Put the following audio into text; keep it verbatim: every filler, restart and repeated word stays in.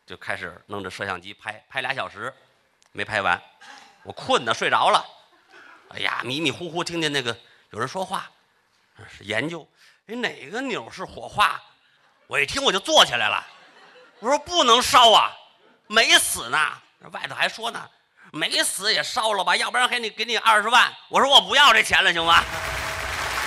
就开始弄着摄像机拍，拍俩小时，没拍完，我困的睡着了。哎呀，迷迷糊糊听见那个有人说话，是研究，哎，哪个钮是火化？我一听我就坐起来了，我说不能烧啊，没死呢。外头还说呢，没死也烧了吧，要不然给你给你二十万。我说我不要这钱了，行吗？